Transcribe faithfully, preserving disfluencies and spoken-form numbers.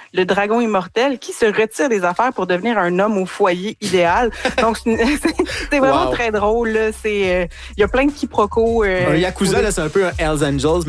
le dragon immortel qui se retire des affaires pour devenir un homme au foyer idéal. Donc, c'est, une, c'est, c'est vraiment wow. très drôle. Il euh, y a plein de quiproquos. Euh, un Yakuza, là, c'est un peu un Hells Angels,